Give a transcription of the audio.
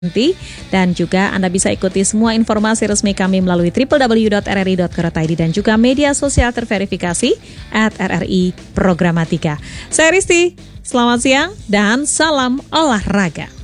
Dan juga Anda bisa ikuti semua informasi resmi kami melalui www.rri.co.id dan juga media sosial terverifikasi @RRI Programatika. Saya Risti, selamat siang dan salam olahraga.